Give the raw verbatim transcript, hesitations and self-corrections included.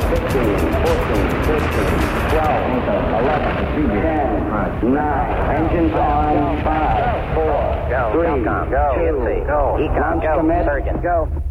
fifteen, fourteen, thirteen, twelve, eleven, ten, nine, engines on, five, four, three, two, Go. Econ, go. launch commit, Surgeon. go.